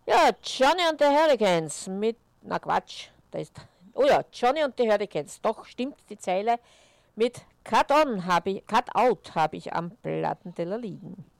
Ja, Johnny und die Hurricanes mit, na Quatsch, da ist, oh ja, Johnny und die Hurricanes, doch stimmt die Zeile mit Cut Out habe ich am Plattenteller liegen.